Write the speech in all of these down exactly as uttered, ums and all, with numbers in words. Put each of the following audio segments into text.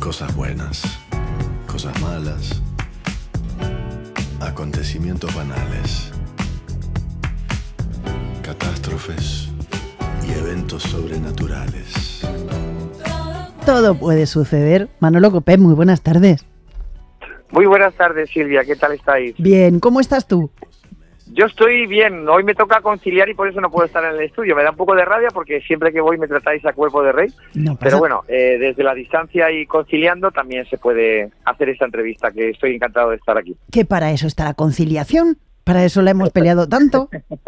Cosas buenas, cosas malas, acontecimientos banales, catástrofes y eventos sobrenaturales. Todo puede suceder. Manolo Copé, muy buenas tardes. Muy buenas tardes, Silvia, ¿qué tal estáis? Bien, ¿cómo estás tú? Yo estoy bien, hoy me toca conciliar y por eso no puedo estar en el estudio. Me da un poco de rabia porque siempre que voy me tratáis a cuerpo de rey. No pasa. Pero bueno, eh, desde la distancia y conciliando también se puede hacer esta entrevista, que estoy encantado de estar aquí. Que para eso está la conciliación, para eso la hemos peleado tanto.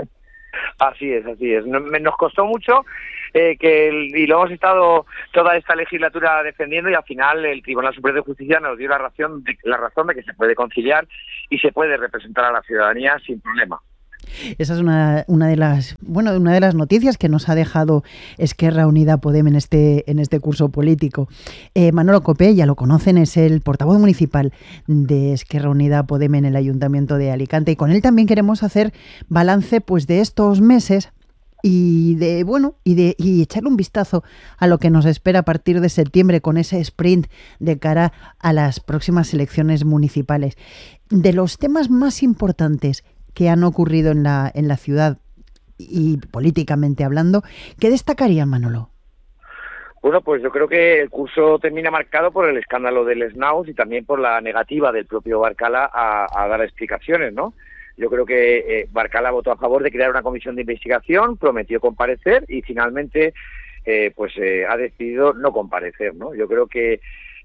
Así es, así es. Nos, nos costó mucho eh, que el, y lo hemos estado toda esta legislatura defendiendo y al final el Tribunal Superior de Justicia nos dio la razón, de, la razón de que se puede conciliar y se puede representar a la ciudadanía sin problema. Esa es una, una de las bueno una de las noticias que nos ha dejado Esquerra Unida Podem en este en este curso político. Eh, Manolo Copé, ya lo conocen, es el portavoz municipal de Esquerra Unida Podem en el Ayuntamiento de Alicante y con él también queremos hacer balance pues de estos meses y de bueno y de y echarle un vistazo a lo que nos espera a partir de septiembre con ese sprint de cara a las próximas elecciones municipales. De los temas más importantes que han ocurrido en la en la ciudad y políticamente hablando, ¿qué destacaría, Manolo? Bueno, pues yo creo que el curso termina marcado por el escándalo del Snaus y también por la negativa del propio Barcala a, a dar explicaciones, ¿no? Yo creo que eh, Barcala votó a favor de crear una comisión de investigación, prometió comparecer y finalmente eh, pues eh, ha decidido no comparecer, ¿no? Yo creo que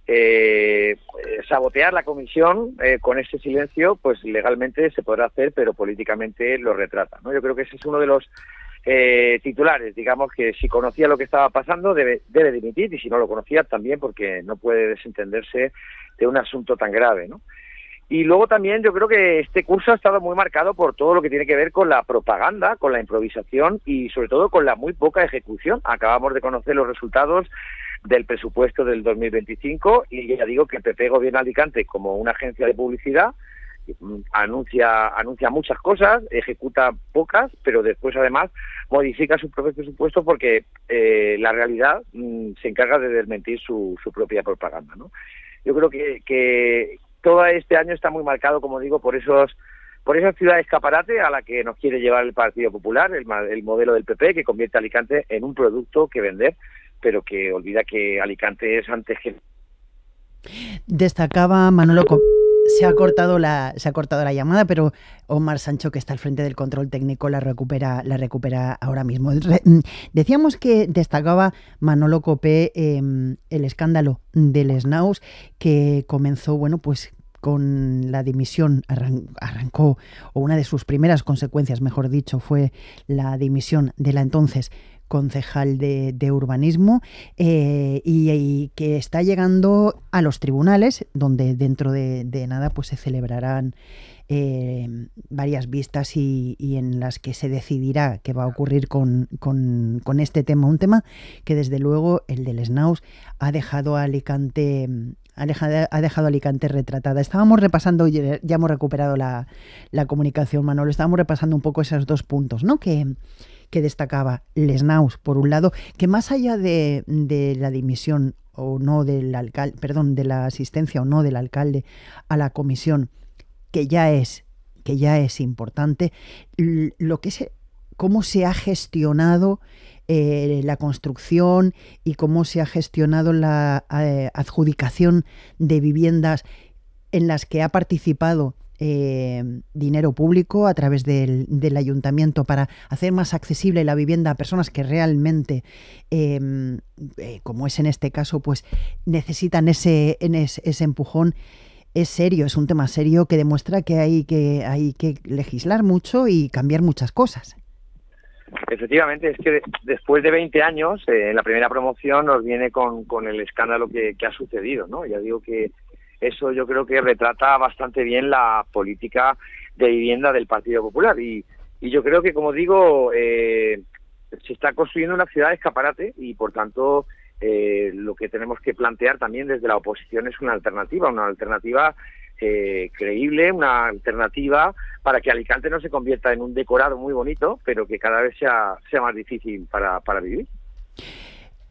Eh, sabotear la comisión eh, con ese silencio, pues legalmente se podrá hacer, pero políticamente lo retrata, ¿no? Yo creo que ese es uno de los eh, titulares, digamos que si conocía lo que estaba pasando debe, debe dimitir y si no lo conocía también porque no puede desentenderse de un asunto tan grave, ¿no? Y luego también yo creo que este curso ha estado muy marcado por todo lo que tiene que ver con la propaganda, con la improvisación y sobre todo con la muy poca ejecución. Acabamos de conocer los resultados del presupuesto del dos mil veinticinco y ya digo que el P P gobierna Alicante como una agencia de publicidad, anuncia anuncia muchas cosas, ejecuta pocas, pero después además modifica su propio presupuesto porque eh, la realidad mmm, se encarga de desmentir su, su propia propaganda, ¿no? Yo creo que, que todo este año está muy marcado, como digo, por esos por esa ciudad escaparate a la que nos quiere llevar el Partido Popular, el, el modelo del P P que convierte a Alicante en un producto que vender, pero que olvida que Alicante es antes que... Destacaba Manolo Copé. Se ha cortado la se ha cortado la llamada, pero Omar Sancho, que está al frente del control técnico, la recupera la recupera ahora mismo. Decíamos que destacaba Manolo Copé eh, el escándalo del Snaus, que comenzó, bueno, pues con la dimisión, arran, arrancó, o una de sus primeras consecuencias, mejor dicho, fue la dimisión de la entonces concejal de, de urbanismo eh, y, y que está llegando a los tribunales, donde dentro de, de nada pues se celebrarán eh, varias vistas y, y en las que se decidirá qué va a ocurrir con, con, con este tema. Un tema que desde luego el del Snaus ha dejado a Alicante... Ha dejado, ha dejado Alicante retratada. Estábamos repasando, ya hemos recuperado la, la comunicación, Manolo, estábamos repasando un poco esos dos puntos, ¿no? Que, que destacaba Lesnaus, por un lado, que más allá de, de la dimisión o no del alcalde, perdón, de la asistencia o no del alcalde a la comisión, que ya es, que ya es importante, lo que es, cómo se ha gestionado Eh, la construcción y cómo se ha gestionado la eh, adjudicación de viviendas en las que ha participado eh, dinero público a través del, del ayuntamiento para hacer más accesible la vivienda a personas que realmente, eh, eh, como es en este caso, pues necesitan ese, ese, ese empujón. Es serio, es un tema serio que demuestra que hay que, hay que legislar mucho y cambiar muchas cosas. Efectivamente, es que de, después de veinte años, eh, en la primera promoción nos viene con, con el escándalo que, que ha sucedido, ¿no? Ya digo que eso yo creo que retrata bastante bien la política de vivienda del Partido Popular y, y yo creo que, como digo, eh, se está construyendo una ciudad escaparate y, por tanto, eh, lo que tenemos que plantear también desde la oposición es una alternativa, una alternativa eh, creíble, una alternativa para que Alicante no se convierta en un decorado muy bonito, pero que cada vez sea, sea más difícil para, para vivir.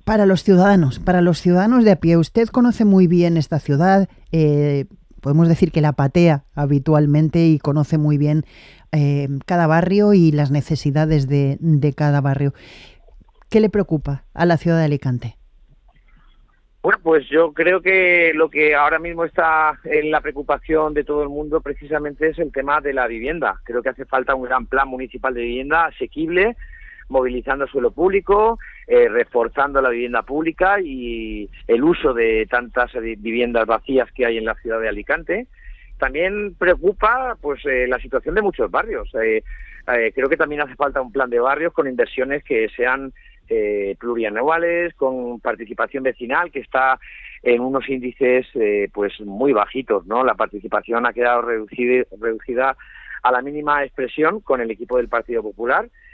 Para los ciudadanos, para los ciudadanos de a pie, usted conoce muy bien esta ciudad, eh, podemos decir que la patea habitualmente y conoce muy bien eh, cada barrio y las necesidades de, de cada barrio. ¿Qué le preocupa a la ciudad de Alicante? Bueno, pues yo creo que lo que ahora mismo está en la preocupación de todo el mundo precisamente es el tema de la vivienda. Creo que hace falta un gran plan municipal de vivienda asequible, movilizando suelo público, eh, reforzando la vivienda pública y el uso de tantas viviendas vacías que hay en la ciudad de Alicante. También preocupa pues eh, la situación de muchos barrios. Eh, eh, creo que también hace falta un plan de barrios con inversiones que sean eh, plurianuales, con participación vecinal, que está en unos índices eh, pues muy bajitos, ¿no? La participación ha quedado reducida, reducida a la mínima expresión con el equipo del Partido Popular.